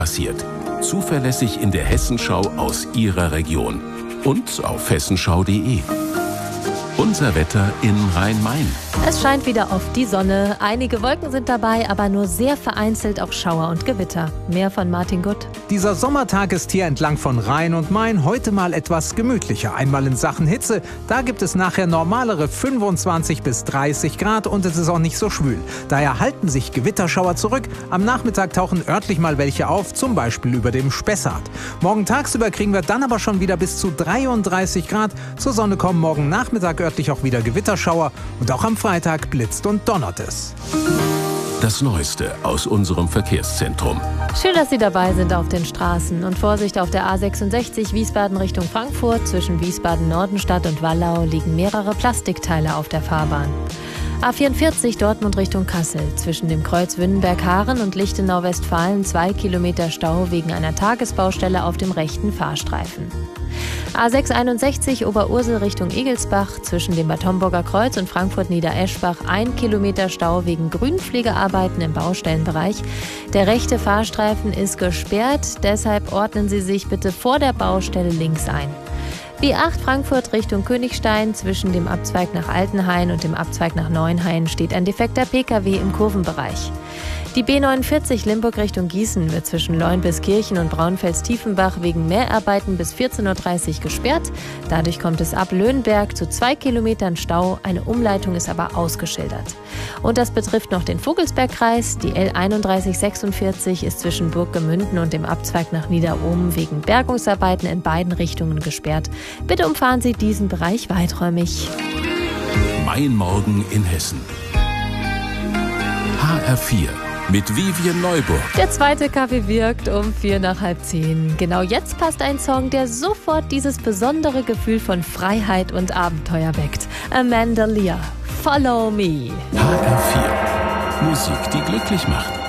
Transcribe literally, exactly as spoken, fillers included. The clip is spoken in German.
passiert. Zuverlässig in der Hessenschau aus Ihrer Region und auf hessenschau punkt de. Unser Wetter in Rhein-Main. Es scheint wieder oft die Sonne. Einige Wolken sind dabei, aber nur sehr vereinzelt auch Schauer und Gewitter. Mehr von Martin Gutt. Dieser Sommertag ist hier entlang von Rhein und Main heute mal etwas gemütlicher. Einmal in Sachen Hitze, da gibt es nachher normalere fünfundzwanzig bis dreißig Grad und es ist auch nicht so schwül. Daher halten sich Gewitterschauer zurück. Am Nachmittag tauchen örtlich mal welche auf, zum Beispiel über dem Spessart. Morgen tagsüber kriegen wir dann aber schon wieder bis zu dreiunddreißig Grad. Zur Sonne kommen morgen Nachmittag örtlich auch wieder Gewitterschauer und auch am Freitag blitzt und donnert es. Das Neueste aus unserem Verkehrszentrum. Schön, dass Sie dabei sind auf den Straßen. Und Vorsicht auf der A sechsundsechzig Wiesbaden Richtung Frankfurt. Zwischen Wiesbaden-Nordenstadt und Wallau liegen mehrere Plastikteile auf der Fahrbahn. A vierundvierzig Dortmund Richtung Kassel. Zwischen dem Kreuz Wünnenberg-Haaren und Lichtenau-Westfalen zwei Kilometer Stau wegen einer Tagesbaustelle auf dem rechten Fahrstreifen. A sechshunderteinundsechzig Oberursel Richtung Egelsbach. Zwischen dem Bad Homburger Kreuz und Frankfurt-Niedereschbach ein Kilometer Stau wegen Grünpflegearbeiten im Baustellenbereich. Der rechte Fahrstreifen ist gesperrt, deshalb ordnen Sie sich bitte vor der Baustelle links ein. B acht Frankfurt Richtung Königstein. Zwischen dem Abzweig nach Altenhain und dem Abzweig nach Neuenhain steht ein defekter Pkw im Kurvenbereich. Die B neunundvierzig Limburg Richtung Gießen wird zwischen Leunbiskirchen und Braunfels-Tiefenbach wegen Mehrarbeiten bis vierzehn Uhr dreißig gesperrt. Dadurch kommt es ab Löhnberg zu zwei Kilometern Stau. Eine Umleitung ist aber ausgeschildert. Und das betrifft noch den Vogelsbergkreis. Die L einunddreißig sechsundvierzig ist zwischen Burggemünden und dem Abzweig nach Niederohm wegen Bergungsarbeiten in beiden Richtungen gesperrt. Bitte umfahren Sie diesen Bereich weiträumig. Mein Morgen in Hessen. H R vier. Mit Vivian Neuburg. Der zweite Kaffee wirkt um vier nach halb zehn. Genau jetzt passt ein Song, der sofort dieses besondere Gefühl von Freiheit und Abenteuer weckt. Amanda Lear, Follow Me. H R vier. Musik, die glücklich macht.